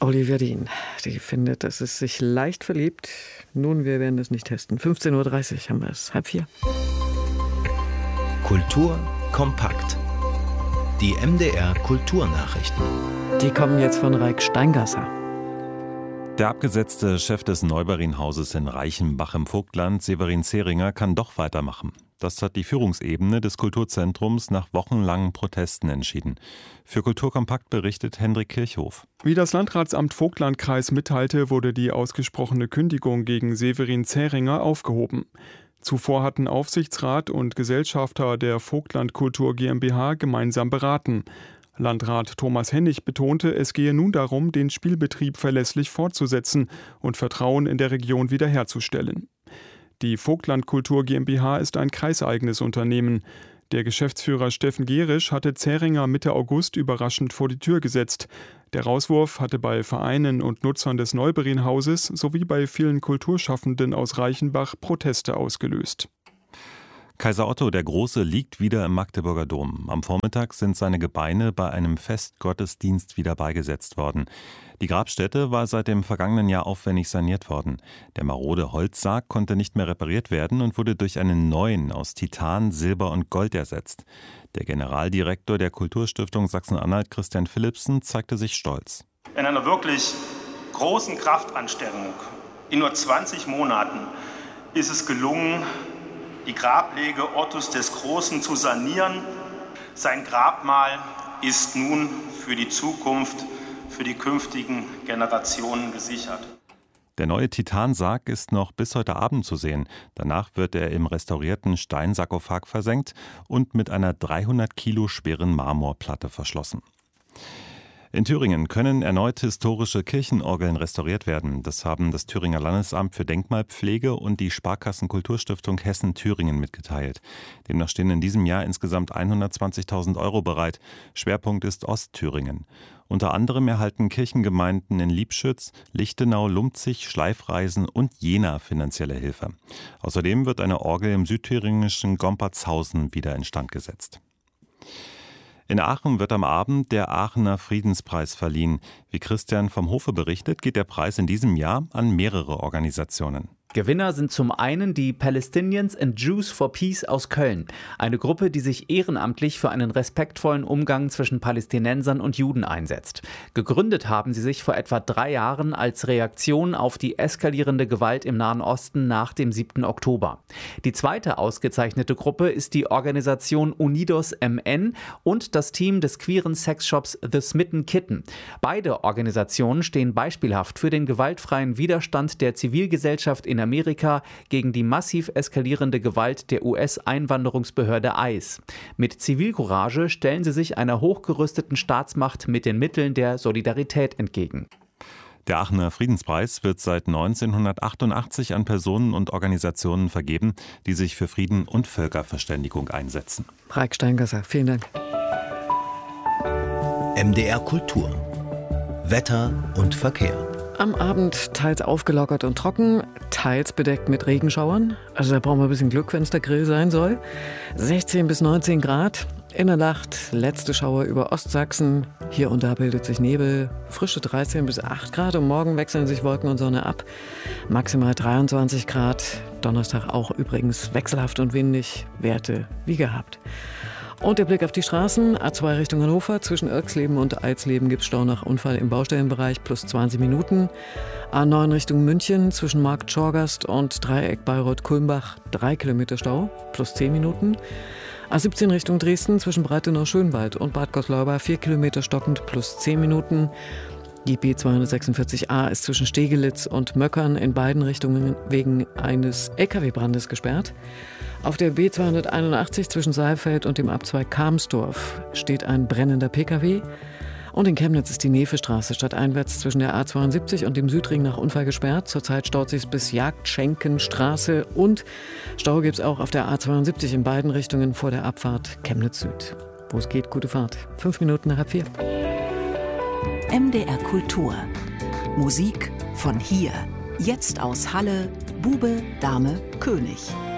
Olivia Dean, die findet, dass es sich leicht verliebt. Nun, wir werden es nicht testen. 15.30 Uhr haben wir es. 3:30. Kultur kompakt. Die MDR Kulturnachrichten. Die kommen jetzt von Raik Steingasser. Der abgesetzte Chef des Neuberinhauses in Reichenbach im Vogtland, Severin Zehringer, kann doch weitermachen. Das hat die Führungsebene des Kulturzentrums nach wochenlangen Protesten entschieden. Für Kulturkompakt berichtet Hendrik Kirchhoff. Wie das Landratsamt Vogtlandkreis mitteilte, wurde die ausgesprochene Kündigung gegen Severin Zehringer aufgehoben. Zuvor hatten Aufsichtsrat und Gesellschafter der Vogtland Kultur GmbH gemeinsam beraten. Landrat Thomas Hennig betonte, es gehe nun darum, den Spielbetrieb verlässlich fortzusetzen und Vertrauen in der Region wiederherzustellen. Die Vogtland Kultur GmbH ist ein kreiseigenes Unternehmen. Der Geschäftsführer Steffen Gerisch hatte Zehringer Mitte August überraschend vor die Tür gesetzt. Der Rauswurf hatte bei Vereinen und Nutzern des Neuberinhauses sowie bei vielen Kulturschaffenden aus Reichenbach Proteste ausgelöst. Kaiser Otto der Große liegt wieder im Magdeburger Dom. Am Vormittag sind seine Gebeine bei einem Festgottesdienst wieder beigesetzt worden. Die Grabstätte war seit dem vergangenen Jahr aufwendig saniert worden. Der marode Holzsarg konnte nicht mehr repariert werden und wurde durch einen neuen aus Titan, Silber und Gold ersetzt. Der Generaldirektor der Kulturstiftung Sachsen-Anhalt, Christian Philipsen, zeigte sich stolz. In einer wirklich großen Kraftanstrengung in nur 20 Monaten ist es gelungen, die Grablege Ottos des Großen zu sanieren. Sein Grabmal ist nun für die Zukunft, für die künftigen Generationen gesichert. Der neue Titansarg ist noch bis heute Abend zu sehen. Danach wird er im restaurierten Steinsarkophag versenkt und mit einer 300 Kilo schweren Marmorplatte verschlossen. In Thüringen können erneut historische Kirchenorgeln restauriert werden. Das haben das Thüringer Landesamt für Denkmalpflege und die Sparkassen Kulturstiftung Hessen-Thüringen mitgeteilt. Demnach stehen in diesem Jahr insgesamt 120.000 € bereit. Schwerpunkt ist Ostthüringen. Unter anderem erhalten Kirchengemeinden in Liebschütz, Lichtenau, Lumpzig, Schleifreisen und Jena finanzielle Hilfe. Außerdem wird eine Orgel im südthüringischen Gompertshausen wieder instand gesetzt. In Aachen wird am Abend der Aachener Friedenspreis verliehen. Wie Christian vom Hofe berichtet, geht der Preis in diesem Jahr an mehrere Organisationen. Gewinner sind zum einen die Palestinians and Jews for Peace aus Köln, eine Gruppe, die sich ehrenamtlich für einen respektvollen Umgang zwischen Palästinensern und Juden einsetzt. Gegründet haben sie sich vor etwa 3 Jahren als Reaktion auf die eskalierende Gewalt im Nahen Osten nach dem 7. Oktober. Die zweite ausgezeichnete Gruppe ist die Organisation Unidos MN und das Team des queeren Sexshops The Smitten Kitten. Beide Organisationen stehen beispielhaft für den gewaltfreien Widerstand der Zivilgesellschaft in Amerika gegen die massiv eskalierende Gewalt der US-Einwanderungsbehörde ICE. Mit Zivilcourage stellen sie sich einer hochgerüsteten Staatsmacht mit den Mitteln der Solidarität entgegen. Der Aachener Friedenspreis wird seit 1988 an Personen und Organisationen vergeben, die sich für Frieden und Völkerverständigung einsetzen. Raik Steingasser, vielen Dank. MDR Kultur. Wetter und Verkehr. Am Abend teils aufgelockert und trocken, teils bedeckt mit Regenschauern. Also da brauchen wir ein bisschen Glück, wenn es der Grill sein soll. 16 bis 19 Grad. In der Nacht letzte Schauer über Ostsachsen. Hier und da bildet sich Nebel. Frische 13 bis 8 Grad. Und morgen wechseln sich Wolken und Sonne ab. Maximal 23 Grad. Donnerstag auch übrigens wechselhaft und windig. Werte wie gehabt. Und der Blick auf die Straßen. A2 Richtung Hannover. Zwischen Irxleben und Alsleben gibt es Stau nach Unfall im Baustellenbereich plus 20 Minuten. A9 Richtung München. Zwischen Markt Schorgast und Dreieck Bayreuth-Kulmbach 3 Kilometer Stau plus 10 Minuten. A17 Richtung Dresden. Zwischen Breitenau-Schönwald und Bad Gottlauber 4 Kilometer stockend plus 10 Minuten. Die B246a ist zwischen Stegelitz und Möckern in beiden Richtungen wegen eines LKW-Brandes gesperrt. Auf der B281 zwischen Saalfeld und dem Abzweig Kamsdorf steht ein brennender Pkw. Und in Chemnitz ist die Nevestraße stadteinwärts zwischen der A72 und dem Südring nach Unfall gesperrt. Zurzeit staut sich bis Jagdschenkenstraße und Stau gibt es auch auf der A72 in beiden Richtungen vor der Abfahrt Chemnitz Süd. Wo es geht, gute Fahrt. 5 Minuten nach 3:30. MDR Kultur. Musik von hier. Jetzt aus Halle, Bube, Dame, König.